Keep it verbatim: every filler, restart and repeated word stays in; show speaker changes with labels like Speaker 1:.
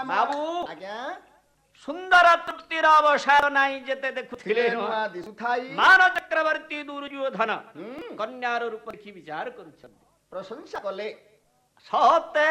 Speaker 1: ବାବୁ
Speaker 2: ଆଜ୍ଞା
Speaker 1: ସୁନ୍ଦର ତୃପ୍ତିର ଅବସାଦ ନାହିଁ ଯେତେ ଦେଖୁଥିଲେ
Speaker 2: ନୂଆ ଦିଶୁଥାଇ
Speaker 1: ମାନ ଚକ୍ରବର୍ତ୍ତୀ ଦୁର୍ଯୋଧନ
Speaker 2: ହୁଁ
Speaker 1: କନ୍ୟାର ରୂପ ଦେଖି ବିଚାର କରୁଛନ୍ତି
Speaker 2: ପ୍ରଶଂସା କଲେ
Speaker 1: ସତେ